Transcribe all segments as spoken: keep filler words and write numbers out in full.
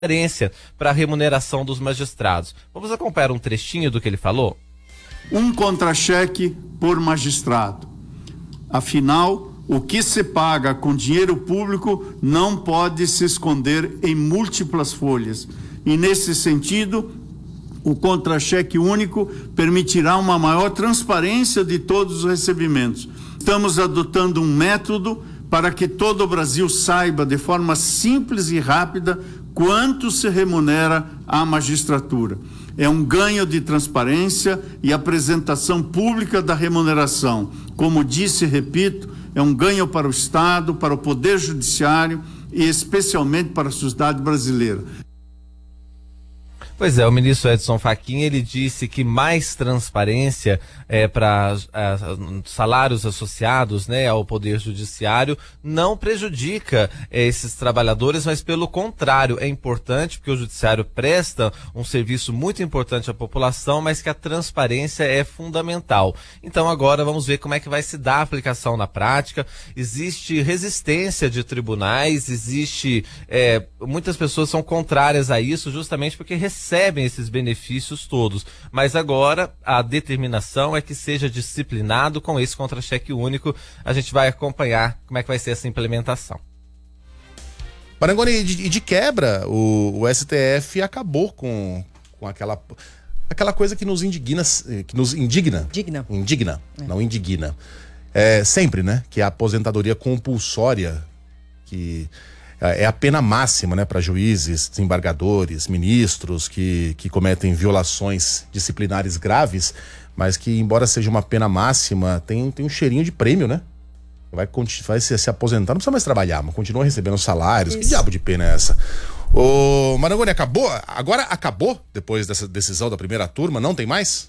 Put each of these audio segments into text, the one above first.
transparência para a remuneração dos magistrados. Vamos acompanhar um trechinho do que ele falou? Um contra-cheque por magistrado. Afinal, o que se paga com dinheiro público não pode se esconder em múltiplas folhas. E, nesse sentido, o contra-cheque único permitirá uma maior transparência de todos os recebimentos. Estamos adotando um método para que todo o Brasil saiba de forma simples e rápida quanto se remunera a magistratura. É um ganho de transparência e apresentação pública da remuneração. Como disse e repito, é um ganho para o Estado, para o Poder Judiciário e especialmente para a sociedade brasileira. Pois é, o ministro Edson Fachin, ele disse que mais transparência é, para salários associados, né, ao Poder Judiciário não prejudica é, esses trabalhadores, mas pelo contrário, é importante porque o Judiciário presta um serviço muito importante à população, mas que a transparência é fundamental. Então agora vamos ver como é que vai se dar a aplicação na prática. Existe resistência de tribunais, existe, é, muitas pessoas são contrárias a isso justamente porque recebem recebem esses benefícios todos, mas agora a determinação é que seja disciplinado com esse contra-cheque único. A gente vai acompanhar como é que vai ser essa implementação. Marangoni, e de, de quebra, o, o S T F acabou com, com aquela, aquela coisa que nos indigna, que nos indigna, Digna. indigna, é. não indigna, é, sempre, né, que é a aposentadoria compulsória, que é a pena máxima, né, para juízes, desembargadores, ministros que, que cometem violações disciplinares graves, mas que, embora seja uma pena máxima, tem, tem um cheirinho de prêmio, né? Vai, vai se, se aposentar, não precisa mais trabalhar, mas continua recebendo salários. Isso. Que diabo de pena é essa? Ô, Marangoni, acabou? Agora acabou? Depois dessa decisão da primeira turma, não tem mais?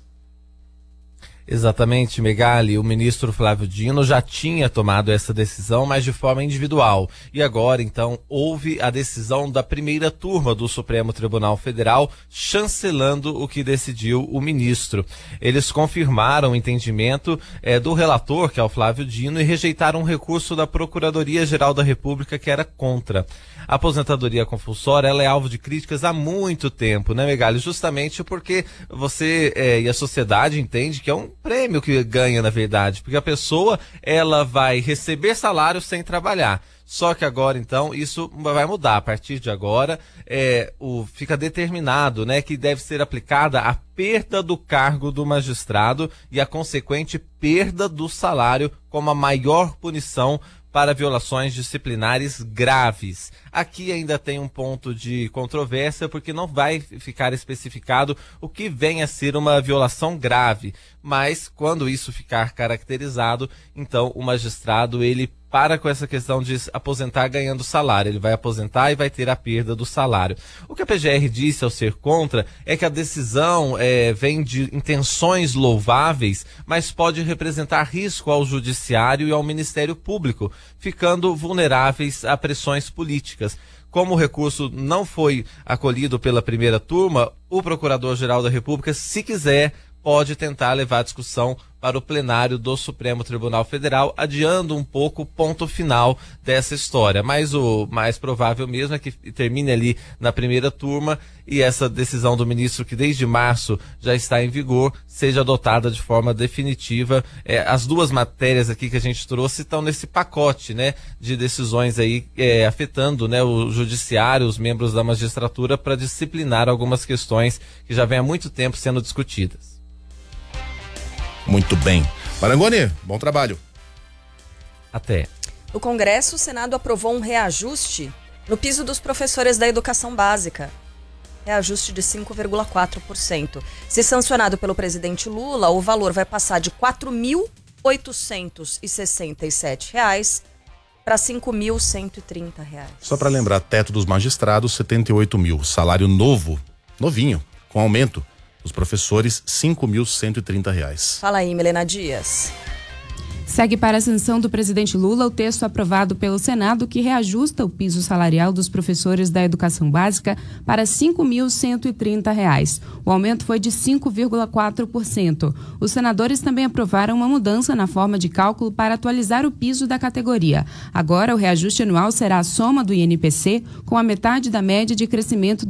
Exatamente, Megali. O ministro Flávio Dino já tinha tomado essa decisão, mas de forma individual. E agora, então, houve a decisão da primeira turma do Supremo Tribunal Federal, chancelando o que decidiu o ministro. Eles confirmaram o entendimento é, do relator, que é o Flávio Dino, e rejeitaram um recurso da Procuradoria-Geral da República, que era contra. A aposentadoria compulsória, ela é alvo de críticas há muito tempo, né, Megali? Justamente porque você é, e a sociedade entende que é um prêmio que ganha, na verdade, porque a pessoa, ela vai receber salário sem trabalhar. Só que agora, então, isso vai mudar. A partir de agora, é, o, fica determinado, né, que deve ser aplicada a perda do cargo do magistrado e a consequente perda do salário como a maior punição para violações disciplinares graves. Aqui ainda tem um ponto de controvérsia, porque não vai ficar especificado o que vem a ser uma violação grave, mas quando isso ficar caracterizado, então o magistrado, ele para com essa questão de aposentar ganhando salário. Ele vai aposentar e vai ter a perda do salário. O que a P G R disse ao ser contra é que a decisão é, vem de intenções louváveis, mas pode representar risco ao judiciário e ao Ministério Público, ficando vulneráveis a pressões políticas. Como o recurso não foi acolhido pela primeira turma, o Procurador-Geral da República, se quiser, pode tentar levar a discussão para o plenário do Supremo Tribunal Federal, adiando um pouco o ponto final dessa história. Mas o mais provável mesmo é que termine ali na primeira turma e essa decisão do ministro, que desde março já está em vigor, seja adotada de forma definitiva. É, as duas matérias aqui que a gente trouxe estão nesse pacote, né, de decisões aí é, afetando, né, o judiciário, os membros da magistratura, para disciplinar algumas questões que já vêm há muito tempo sendo discutidas. Muito bem. Marangoni, bom trabalho. Até. No Congresso, o Senado aprovou um reajuste no piso dos professores da educação básica. Reajuste de cinco vírgula quatro por cento. Se sancionado pelo presidente Lula, o valor vai passar de quatro mil oitocentos e sessenta e sete reais para cinco mil cento e trinta reais. Só para lembrar, teto dos magistrados, setenta e oito mil. Salário novo, novinho, com aumento. Os professores, cinco mil cento e trinta reais. Fala aí, Milena Dias. Segue para a sanção do presidente Lula o texto aprovado pelo Senado que reajusta o piso salarial dos professores da educação básica para cinco mil cento e trinta reais. O aumento foi de cinco vírgula quatro por cento. Os senadores também aprovaram uma mudança na forma de cálculo para atualizar o piso da categoria. Agora, o reajuste anual será a soma do I N P C com a metade da média de crescimento